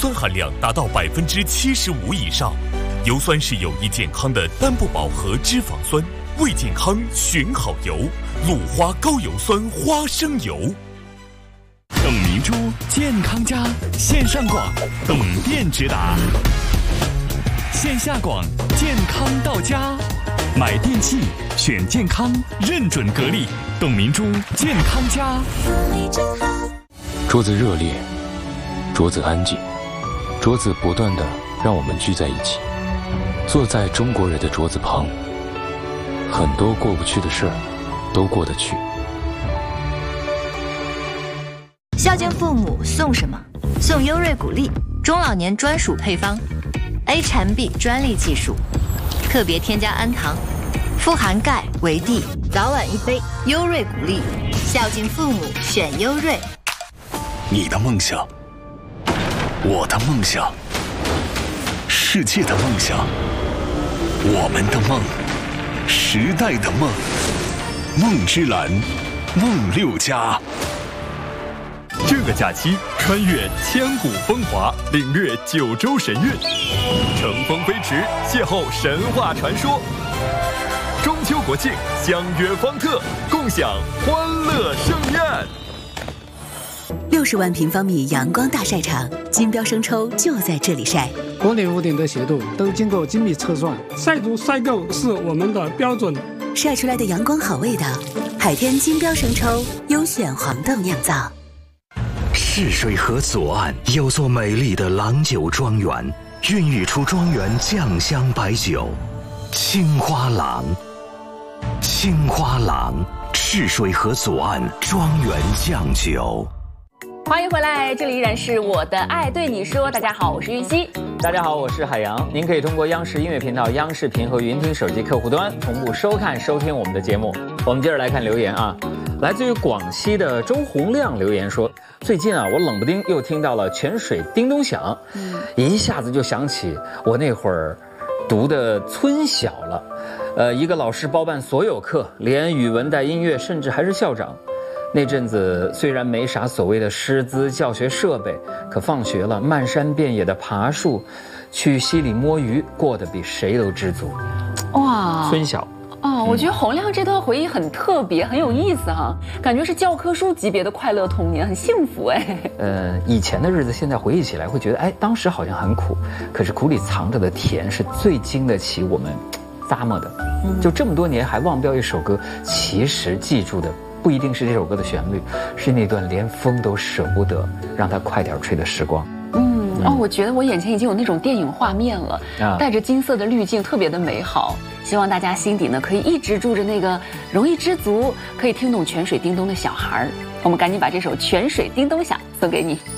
酸含量达到75%以上。油酸是有益健康的单不饱和脂肪酸，为健康选好油，鲁花高油酸花生油。 董明珠健康家线上广，董店直达；线下广健康到家。买电器选健康，认准格力，董明珠健康家。 桌子热烈，桌子安静，桌子不断地让我们聚在一起。坐在中国人的桌子旁，很多过不去的事儿都过得去。 孝敬父母送什么？送优瑞谷粒，中老年专属配方 ，A 禅 B 专利技术，特别添加氨糖，富含钙、维 D， 早晚一杯优瑞谷粒。孝敬父母选优瑞。 你的梦想，我的梦想，世界的梦想，我们的梦，时代的梦，梦之蓝，梦六家。 这个假期，穿越千古风华，领略九州神韵，乘风飞驰，邂逅神话传说。中秋国庆，相约方特，共享欢乐盛宴。 60万平方米阳光大晒场，金标生抽就在这里晒。 国内屋顶的斜度都经过精密测算，晒足晒够是我们的标准。 晒出来的阳光好味道，海天金标生抽优选黄豆酿造。 泗水河左岸有座美丽的郎酒庄园，孕育出庄园酱香白酒，青花郎。青花郎，泗水河左岸庄园酱酒。 欢迎回来，这里依然是我的爱对你说。大家好，我是玉溪。 大家好，我是海洋。您可以通过央视音乐频道、央视频和云听手机客户端同步收看、收听我们的节目。我们接着来看留言啊，来自于广西的周洪亮留言说：最近啊，我冷不丁又听到了泉水叮咚响，一下子就想起我那会儿读的村小了，一个老师包办所有课，连语文带音乐，甚至还是校长。那阵子虽然没啥所谓的师资教学设备，可放学了漫山遍野的爬树，去溪里摸鱼，过得比谁都知足。哇，村小哦，我觉得洪亮这段回忆很特别，很有意思哈，感觉是教科书级别的快乐童年，很幸福哎。 以前的日子现在回忆起来会觉得，哎，当时好像很苦，可是苦里藏着的甜是最经得起我们咂摸的。就这么多年还忘不掉一首歌，其实记住的不一定是这首歌的旋律，是那段连风都舍不得让它快点吹的时光。 我觉得我眼前已经有那种电影画面了，带着金色的滤镜，特别的美好。希望大家心底呢可以一直住着那个容易知足、可以听懂泉水叮咚的小孩儿。我们赶紧把这首《泉水叮咚响》送给你。